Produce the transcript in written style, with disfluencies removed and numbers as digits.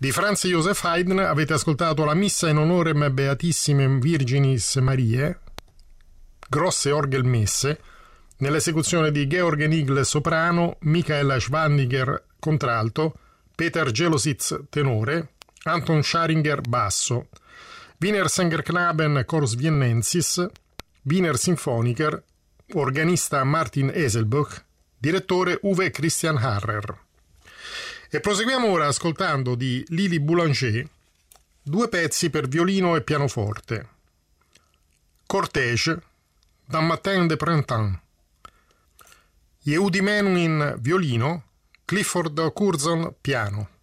Di Franz Joseph Haydn avete ascoltato la Missa in honorem Beatissime Virginis Mariae, grosse orgelmesse, nell'esecuzione di Georg Nigl soprano, Michael Schwandiger contralto, Peter Gelositz tenore, Anton Scharinger basso, Wiener Sängerknaben Chorus Viennensis, Wiener Symphoniker, organista Martin Eselbuch, direttore Uwe Christian Harrer. E proseguiamo ora ascoltando di Lili Boulanger 2 pezzi per violino e pianoforte. Cortège, d'un matin de printemps. Yehudi Menuhin violino, Clifford Curzon piano.